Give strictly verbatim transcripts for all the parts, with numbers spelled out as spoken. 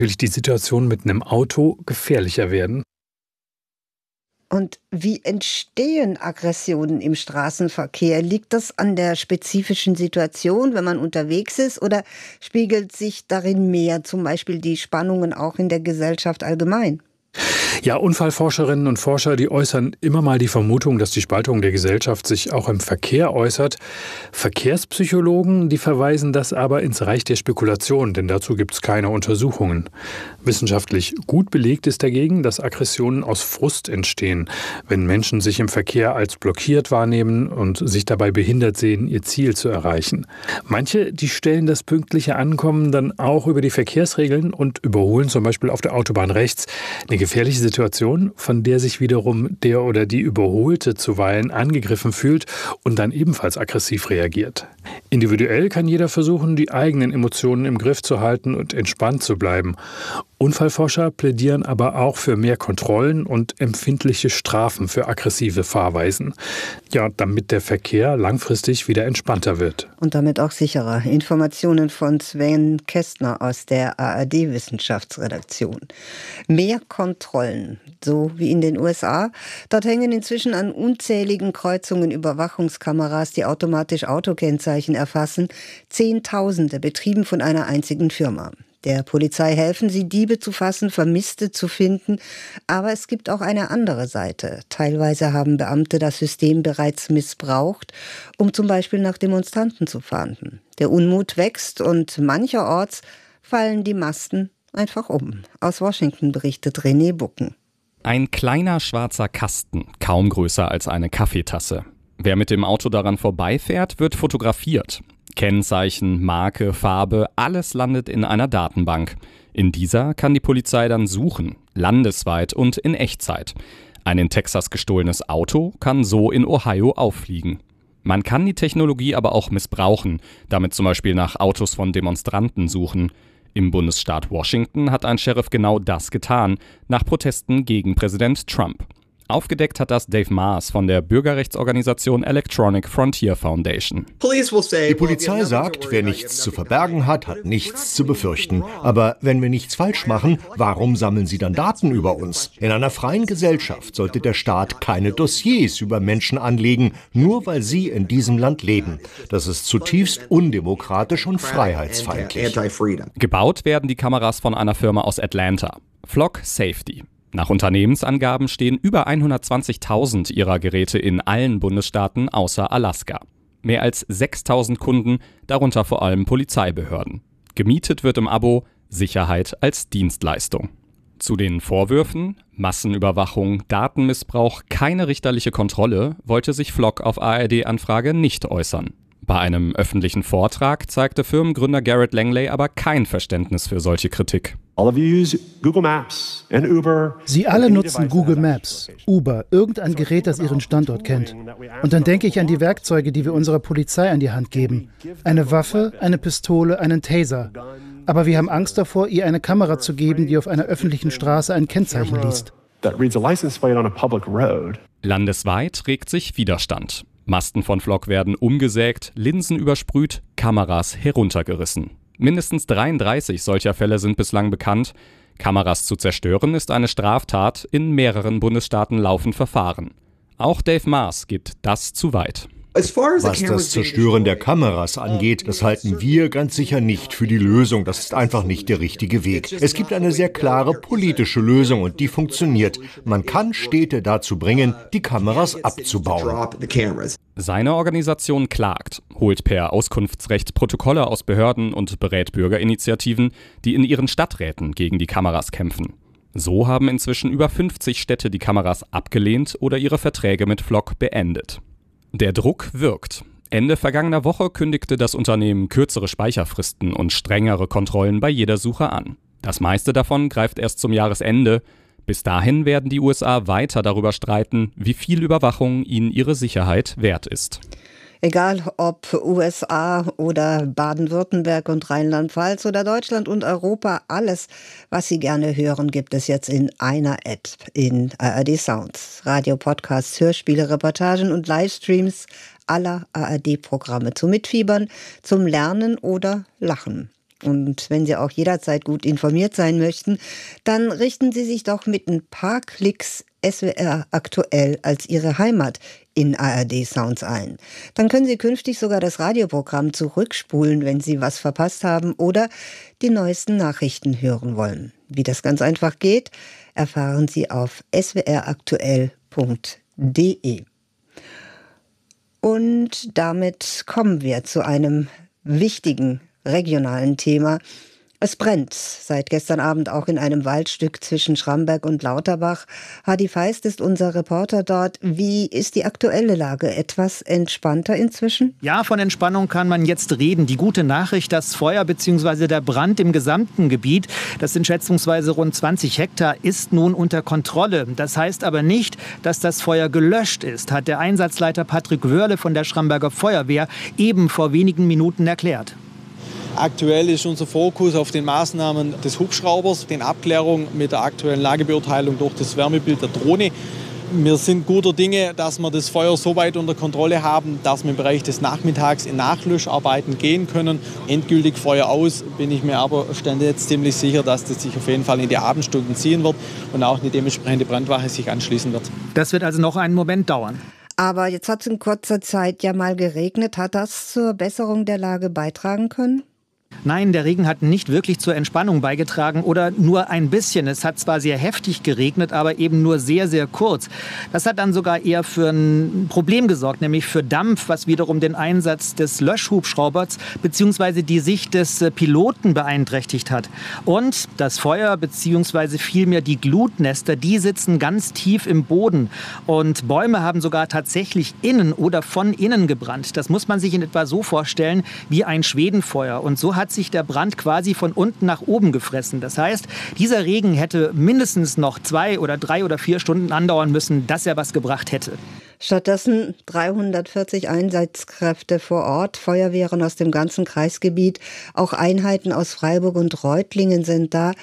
natürlich die Situation mit einem Auto gefährlicher werden. Und wie entstehen Aggressionen im Straßenverkehr? Liegt das an der spezifischen Situation, wenn man unterwegs ist, oder spiegelt sich darin mehr, zum Beispiel die Spannungen auch in der Gesellschaft allgemein? Ja, Unfallforscherinnen und Forscher, die äußern immer mal die Vermutung, dass die Spaltung der Gesellschaft sich auch im Verkehr äußert. Verkehrspsychologen, die verweisen das aber ins Reich der Spekulation, denn dazu gibt es keine Untersuchungen. Wissenschaftlich gut belegt ist dagegen, dass Aggressionen aus Frust entstehen, wenn Menschen sich im Verkehr als blockiert wahrnehmen und sich dabei behindert sehen, ihr Ziel zu erreichen. Manche, die stellen das pünktliche Ankommen dann auch über die Verkehrsregeln und überholen zum Beispiel auf der Autobahn rechts. Eine gefährliche Situation, von der sich wiederum der oder die Überholte zuweilen angegriffen fühlt und dann ebenfalls aggressiv reagiert. Individuell kann jeder versuchen, die eigenen Emotionen im Griff zu halten und entspannt zu bleiben. Unfallforscher plädieren aber auch für mehr Kontrollen und empfindliche Strafen für aggressive Fahrweisen. Ja, damit der Verkehr langfristig wieder entspannter wird. Und damit auch sicherer. Informationen von Sven Kästner aus der A R D-Wissenschaftsredaktion. Mehr Kontrollen, so wie in den U S A. Dort hängen inzwischen an unzähligen Kreuzungen Überwachungskameras, die automatisch Autokennzeichen erfassen. Zehntausende, betrieben von einer einzigen Firma. Der Polizei helfen sie, Diebe zu fassen, Vermisste zu finden. Aber es gibt auch eine andere Seite. Teilweise haben Beamte das System bereits missbraucht, um zum Beispiel nach Demonstranten zu fahnden. Der Unmut wächst und mancherorts fallen die Masten einfach um. Aus Washington berichtet René Bucken. Ein kleiner schwarzer Kasten, kaum größer als eine Kaffeetasse. Wer mit dem Auto daran vorbeifährt, wird fotografiert. Kennzeichen, Marke, Farbe, alles landet in einer Datenbank. In dieser kann die Polizei dann suchen, landesweit und in Echtzeit. Ein in Texas gestohlenes Auto kann so in Ohio auffliegen. Man kann die Technologie aber auch missbrauchen, damit zum Beispiel nach Autos von Demonstranten suchen. Im Bundesstaat Washington hat ein Sheriff genau das getan, nach Protesten gegen Präsident Trump. Aufgedeckt hat das Dave Maas von der Bürgerrechtsorganisation Electronic Frontier Foundation. Die Polizei sagt, wer nichts zu verbergen hat, hat nichts zu befürchten. Aber wenn wir nichts falsch machen, warum sammeln sie dann Daten über uns? In einer freien Gesellschaft sollte der Staat keine Dossiers über Menschen anlegen, nur weil sie in diesem Land leben. Das ist zutiefst undemokratisch und freiheitsfeindlich. Gebaut werden die Kameras von einer Firma aus Atlanta, Flock Safety. Nach Unternehmensangaben stehen über hundertzwanzigtausend ihrer Geräte in allen Bundesstaaten außer Alaska. Mehr als sechstausend Kunden, darunter vor allem Polizeibehörden. Gemietet wird im Abo Sicherheit als Dienstleistung. Zu den Vorwürfen Massenüberwachung, Datenmissbrauch, keine richterliche Kontrolle wollte sich Flock auf A R D-Anfrage nicht äußern. Bei einem öffentlichen Vortrag zeigte Firmengründer Garrett Langley aber kein Verständnis für solche Kritik. Sie alle nutzen Google Maps, Uber, irgendein Gerät, das Ihren Standort kennt. Und dann denke ich an die Werkzeuge, die wir unserer Polizei an die Hand geben. Eine Waffe, eine Pistole, einen Taser. Aber wir haben Angst davor, ihr eine Kamera zu geben, die auf einer öffentlichen Straße ein Kennzeichen liest. Landesweit regt sich Widerstand. Masten von Flock werden umgesägt, Linsen übersprüht, Kameras heruntergerissen. Mindestens dreiunddreißig solcher Fälle sind bislang bekannt. Kameras zu zerstören ist eine Straftat. In mehreren Bundesstaaten laufen Verfahren. Auch Dave Maas geht das zu weit. Was das Zerstören der Kameras angeht, das halten wir ganz sicher nicht für die Lösung. Das ist einfach nicht der richtige Weg. Es gibt eine sehr klare politische Lösung und die funktioniert. Man kann Städte dazu bringen, die Kameras abzubauen. Seine Organisation klagt, holt per Auskunftsrecht Protokolle aus Behörden und berät Bürgerinitiativen, die in ihren Stadträten gegen die Kameras kämpfen. So haben inzwischen über fünfzig Städte die Kameras abgelehnt oder ihre Verträge mit Flock beendet. Der Druck wirkt. Ende vergangener Woche kündigte das Unternehmen kürzere Speicherfristen und strengere Kontrollen bei jeder Suche an. Das meiste davon greift erst zum Jahresende. Bis dahin werden die U S A weiter darüber streiten, wie viel Überwachung ihnen ihre Sicherheit wert ist. Egal ob U S A oder Baden-Württemberg und Rheinland-Pfalz oder Deutschland und Europa, alles, was Sie gerne hören, gibt es jetzt in einer App in A R D Sounds. Radio, Podcasts, Hörspiele, Reportagen und Livestreams aller A R D-Programme zum Mitfiebern, zum Lernen oder Lachen. Und wenn Sie auch jederzeit gut informiert sein möchten, dann richten Sie sich doch mit ein paar Klicks S W R aktuell als Ihre Heimat in A R D Sounds ein. Dann können Sie künftig sogar das Radioprogramm zurückspulen, wenn Sie was verpasst haben oder die neuesten Nachrichten hören wollen. Wie das ganz einfach geht, erfahren Sie auf s w r aktuell punkt d e. Und damit kommen wir zu einem wichtigen regionalen Thema. Es brennt seit gestern Abend auch in einem Waldstück zwischen Schramberg und Lauterbach. Hadi Feist ist unser Reporter dort. Wie ist die aktuelle Lage? Etwas entspannter inzwischen? Ja, von Entspannung kann man jetzt reden. Die gute Nachricht, das Feuer bzw. der Brand im gesamten Gebiet, das sind schätzungsweise rund zwanzig Hektar, ist nun unter Kontrolle. Das heißt aber nicht, dass das Feuer gelöscht ist, hat der Einsatzleiter Patrick Wörle von der Schramberger Feuerwehr eben vor wenigen Minuten erklärt. Aktuell ist unser Fokus auf den Maßnahmen des Hubschraubers, den Abklärungen mit der aktuellen Lagebeurteilung durch das Wärmebild der Drohne. Wir sind guter Dinge, dass wir das Feuer so weit unter Kontrolle haben, dass wir im Bereich des Nachmittags in Nachlöscharbeiten gehen können. Endgültig Feuer aus, bin ich mir aber stand jetzt ziemlich sicher, dass das sich auf jeden Fall in die Abendstunden ziehen wird und auch eine dementsprechende Brandwache sich anschließen wird. Das wird also noch einen Moment dauern. Aber jetzt hat es in kurzer Zeit ja mal geregnet. Hat das zur Besserung der Lage beitragen können? Nein, der Regen hat nicht wirklich zur Entspannung beigetragen oder nur ein bisschen. Es hat zwar sehr heftig geregnet, aber eben nur sehr, sehr kurz. Das hat dann sogar eher für ein Problem gesorgt, nämlich für Dampf, was wiederum den Einsatz des Löschhubschraubers bzw. die Sicht des Piloten beeinträchtigt hat. Und das Feuer bzw. vielmehr die Glutnester, die sitzen ganz tief im Boden. Und Bäume haben sogar tatsächlich innen oder von innen gebrannt. Das muss man sich in etwa so vorstellen wie ein Schwedenfeuer. Und so hat hat sich der Brand quasi von unten nach oben gefressen. Das heißt, dieser Regen hätte mindestens noch zwei oder drei oder vier Stunden andauern müssen, dass er was gebracht hätte. Stattdessen dreihundertvierzig Einsatzkräfte vor Ort, Feuerwehren aus dem ganzen Kreisgebiet, auch Einheiten aus Freiburg und Reutlingen sind da.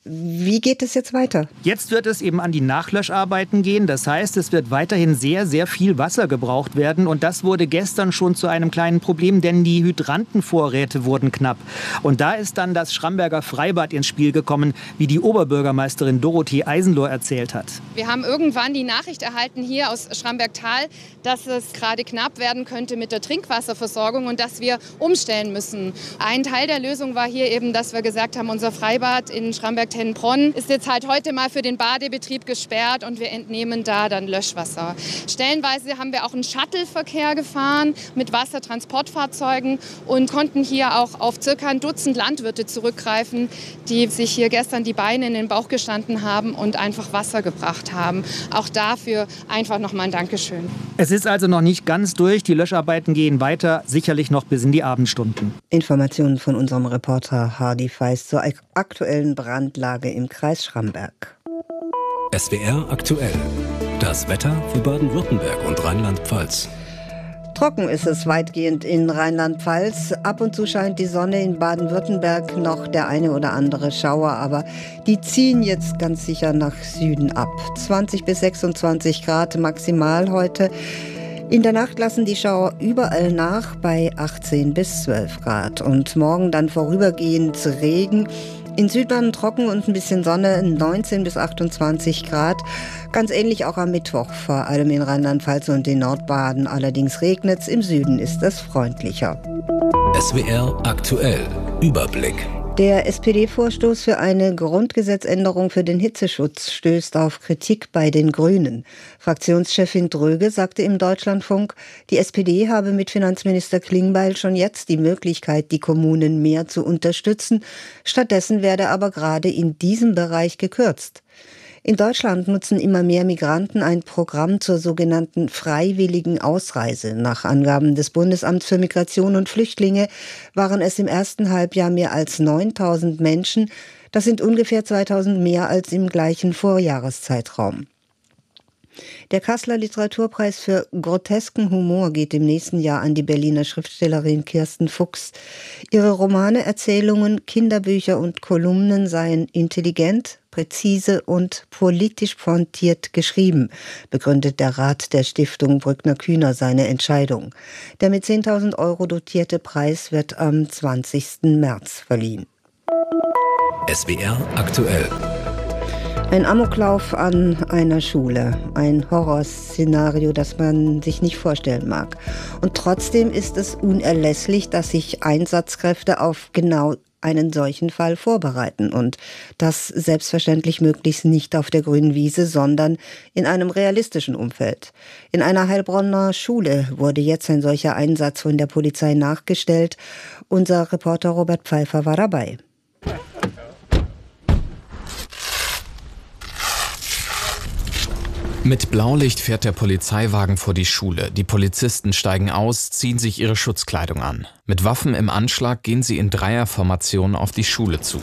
Wie geht es jetzt weiter? Jetzt wird es eben an die Nachlöscharbeiten gehen. Das heißt, es wird weiterhin sehr, sehr viel Wasser gebraucht werden. Und das wurde gestern schon zu einem kleinen Problem, denn die Hydrantenvorräte wurden knapp. Und da ist dann das Schramberger Freibad ins Spiel gekommen, wie die Oberbürgermeisterin Dorothee Eisenlohr erzählt hat. Wir haben irgendwann die Nachricht erhalten hier aus Schramberg-Tal, dass es gerade knapp werden könnte mit der Trinkwasserversorgung und dass wir umstellen müssen. Ein Teil der Lösung war hier eben, dass wir gesagt haben, unser Freibad in Schramberg-Tennenbronn ist jetzt halt heute mal für den Badebetrieb gesperrt und wir entnehmen da dann Löschwasser. Stellenweise haben wir auch einen Shuttle-Verkehr gefahren mit Wassertransportfahrzeugen und konnten hier auch auf circa ein Dutzend Landwirte zurückgreifen, die sich hier gestern die Beine in den Bauch gestanden haben und einfach Wasser gebracht haben. Auch dafür einfach nochmal ein Dankeschön. Es ist also noch nicht ganz durch. Die Löscharbeiten gehen weiter, sicherlich noch bis in die Abendstunden. Informationen von unserem Reporter Hadi Feist zur aktuellen Brandlage im Kreis Schramberg. S W R aktuell. Das Wetter für Baden-Württemberg und Rheinland-Pfalz. Trocken ist es weitgehend in Rheinland-Pfalz. Ab und zu scheint die Sonne, in Baden-Württemberg noch der eine oder andere Schauer, aber die ziehen jetzt ganz sicher nach Süden ab. zwanzig bis sechsundzwanzig Grad maximal heute. In der Nacht lassen die Schauer überall nach bei achtzehn bis zwölf Grad. Und morgen dann vorübergehend Regen. In Südbaden trocken und ein bisschen Sonne, neunzehn bis achtundzwanzig Grad. Ganz ähnlich auch am Mittwoch, vor allem in Rheinland-Pfalz und in Nordbaden. Allerdings regnet es, im Süden ist es freundlicher. S W R aktuell. Überblick. Der S P D-Vorstoß für eine Grundgesetzänderung für den Hitzeschutz stößt auf Kritik bei den Grünen. Fraktionschefin Dröge sagte im Deutschlandfunk, die S P D habe mit Finanzminister Klingbeil schon jetzt die Möglichkeit, die Kommunen mehr zu unterstützen. Stattdessen werde aber gerade in diesem Bereich gekürzt. In Deutschland nutzen immer mehr Migranten ein Programm zur sogenannten freiwilligen Ausreise. Nach Angaben des Bundesamts für Migration und Flüchtlinge waren es im ersten Halbjahr mehr als neuntausend Menschen. Das sind ungefähr zweitausend mehr als im gleichen Vorjahreszeitraum. Der Kasseler Literaturpreis für grotesken Humor geht im nächsten Jahr an die Berliner Schriftstellerin Kirsten Fuchs. Ihre Romane, Erzählungen, Kinderbücher und Kolumnen seien intelligent, präzise und politisch pointiert geschrieben, begründet der Rat der Stiftung Brückner-Kühner seine Entscheidung. Der mit zehntausend Euro dotierte Preis wird am zwanzigsten März verliehen. S W R aktuell. Ein Amoklauf an einer Schule, ein Horrorszenario, das man sich nicht vorstellen mag. Und trotzdem ist es unerlässlich, dass sich Einsatzkräfte auf genau einen solchen Fall vorbereiten und das selbstverständlich möglichst nicht auf der grünen Wiese, sondern in einem realistischen Umfeld. In einer Heilbronner Schule wurde jetzt ein solcher Einsatz von der Polizei nachgestellt. Unser Reporter Robert Pfeiffer war dabei. Mit Blaulicht fährt der Polizeiwagen vor die Schule. Die Polizisten steigen aus, ziehen sich ihre Schutzkleidung an. Mit Waffen im Anschlag gehen sie in Dreierformation auf die Schule zu.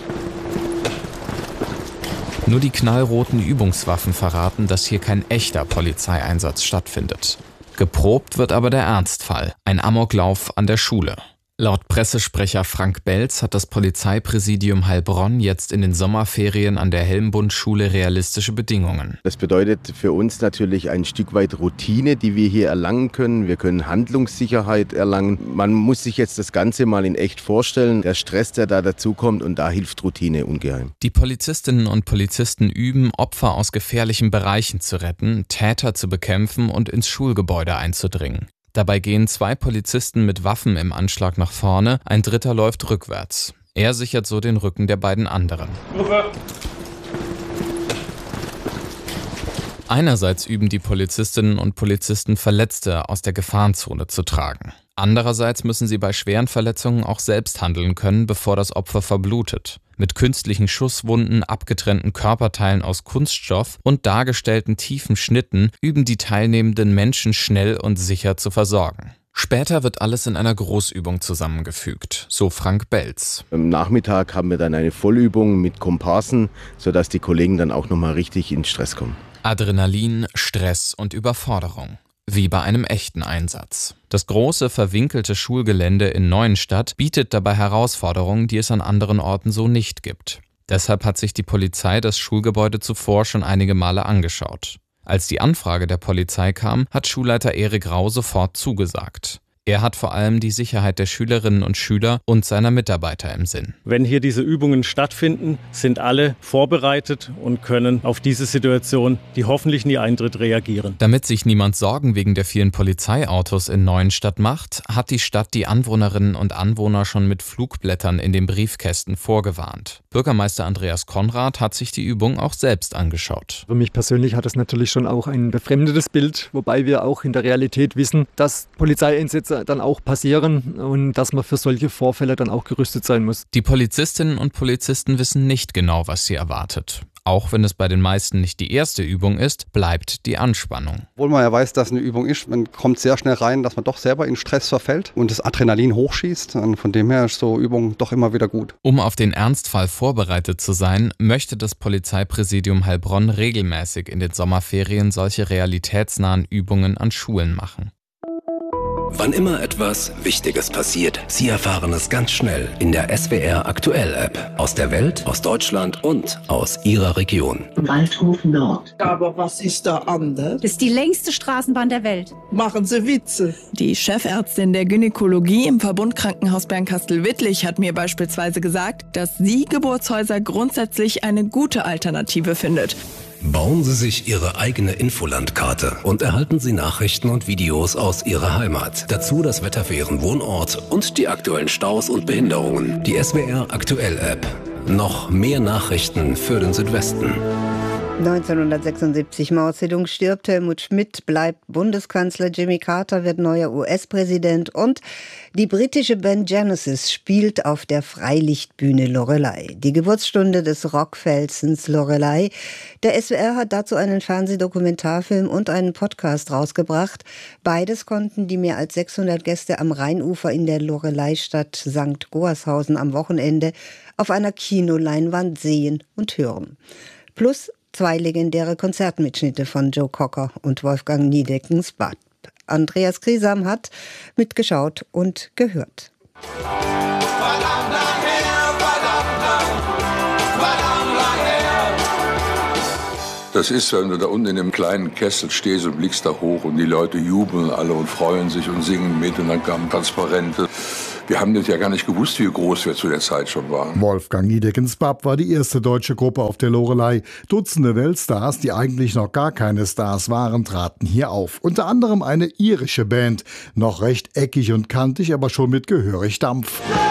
Nur die knallroten Übungswaffen verraten, dass hier kein echter Polizeieinsatz stattfindet. Geprobt wird aber der Ernstfall, ein Amoklauf an der Schule. Laut Pressesprecher Frank Belz hat das Polizeipräsidium Heilbronn jetzt in den Sommerferien an der Helmbund-Schule realistische Bedingungen. Das bedeutet für uns natürlich ein Stück weit Routine, die wir hier erlangen können. Wir können Handlungssicherheit erlangen. Man muss sich jetzt das Ganze mal in echt vorstellen. Der Stress, der da dazukommt, und da hilft Routine ungeheim. Die Polizistinnen und Polizisten üben, Opfer aus gefährlichen Bereichen zu retten, Täter zu bekämpfen und ins Schulgebäude einzudringen. Dabei gehen zwei Polizisten mit Waffen im Anschlag nach vorne, ein dritter läuft rückwärts. Er sichert so den Rücken der beiden anderen. Einerseits üben die Polizistinnen und Polizisten, Verletzte aus der Gefahrenzone zu tragen. Andererseits müssen sie bei schweren Verletzungen auch selbst handeln können, bevor das Opfer verblutet. Mit künstlichen Schusswunden, abgetrennten Körperteilen aus Kunststoff und dargestellten tiefen Schnitten üben die teilnehmenden Menschen schnell und sicher zu versorgen. Später wird alles in einer Großübung zusammengefügt, so Frank Belz. Am Nachmittag haben wir dann eine Vollübung mit Komparsen, sodass die Kollegen dann auch nochmal richtig in Stress kommen. Adrenalin, Stress und Überforderung. Wie bei einem echten Einsatz. Das große, verwinkelte Schulgelände in Neuenstadt bietet dabei Herausforderungen, die es an anderen Orten so nicht gibt. Deshalb hat sich die Polizei das Schulgebäude zuvor schon einige Male angeschaut. Als die Anfrage der Polizei kam, hat Schulleiter Erik Rau sofort zugesagt. Er hat vor allem die Sicherheit der Schülerinnen und Schüler und seiner Mitarbeiter im Sinn. Wenn hier diese Übungen stattfinden, sind alle vorbereitet und können auf diese Situation, die hoffentlich nie eintritt, reagieren. Damit sich niemand Sorgen wegen der vielen Polizeiautos in Neuenstadt macht, hat die Stadt die Anwohnerinnen und Anwohner schon mit Flugblättern in den Briefkästen vorgewarnt. Bürgermeister Andreas Konrad hat sich die Übung auch selbst angeschaut. Für mich persönlich hat es natürlich schon auch ein befremdendes Bild, wobei wir auch in der Realität wissen, dass Polizeieinsätze dann auch passieren und dass man für solche Vorfälle dann auch gerüstet sein muss. Die Polizistinnen und Polizisten wissen nicht genau, was sie erwartet. Auch wenn es bei den meisten nicht die erste Übung ist, bleibt die Anspannung. Obwohl man ja weiß, dass es eine Übung ist, man kommt sehr schnell rein, dass man doch selber in Stress verfällt und das Adrenalin hochschießt. Und von dem her ist so Übung doch immer wieder gut. Um auf den Ernstfall vorbereitet zu sein, möchte das Polizeipräsidium Heilbronn regelmäßig in den Sommerferien solche realitätsnahen Übungen an Schulen machen. Wann immer etwas Wichtiges passiert, Sie erfahren es ganz schnell in der S W R Aktuell App. Aus der Welt, aus Deutschland und aus Ihrer Region. Waldhof Nord. Aber was ist da anders? Das ist die längste Straßenbahn der Welt. Machen Sie Witze. Die Chefärztin der Gynäkologie im Verbundkrankenhaus Bernkastel-Wittlich hat mir beispielsweise gesagt, dass sie Geburtshäuser grundsätzlich eine gute Alternative findet. Bauen Sie sich Ihre eigene Infolandkarte und erhalten Sie Nachrichten und Videos aus Ihrer Heimat. Dazu das Wetter für Ihren Wohnort und die aktuellen Staus und Behinderungen. Die S W R Aktuell App. Noch mehr Nachrichten für den Südwesten. neunzehnhundertsechsundsiebzig Mao-Zedong stirbt, Helmut Schmidt bleibt Bundeskanzler, Jimmy Carter wird neuer U S-Präsident und die britische Band Genesis spielt auf der Freilichtbühne Loreley. Die Geburtsstunde des Rockfelsens Loreley. Der S W R hat dazu einen Fernsehdokumentarfilm und einen Podcast rausgebracht. Beides konnten die mehr als sechshundert Gäste am Rheinufer in der Loreley-Stadt Sankt Goarshausen am Wochenende auf einer Kinoleinwand sehen und hören. Plus Zwei legendäre Konzertmitschnitte von Joe Cocker und Wolfgang Niedeckens Bab. Andreas Griesam hat mitgeschaut und gehört. Das ist, wenn du da unten in dem kleinen Kessel stehst und blickst da hoch und die Leute jubeln alle und freuen sich und singen mit und dann kamen Transparente. Wir haben das ja gar nicht gewusst, wie groß wir zu der Zeit schon waren. Wolfgang Niedeckens Bab war die erste deutsche Gruppe auf der Loreley. Dutzende Weltstars, die eigentlich noch gar keine Stars waren, traten hier auf. Unter anderem eine irische Band. Noch recht eckig und kantig, aber schon mit gehörig Dampf.